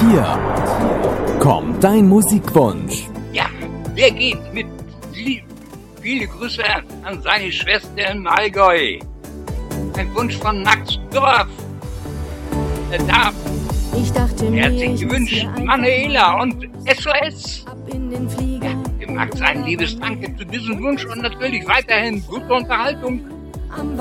hier kommt dein Musikwunsch. Ja, der geht mit viele Grüße an seine Schwester in Allgäu. Ein Wunsch von Max Dorf. Ich dachte mir, er hat sich gewünscht, Manuela und SOS. ab in den Flieger. Ja, dem Max ein liebes Danke zu diesem Wunsch und natürlich weiterhin gute Unterhaltung. Am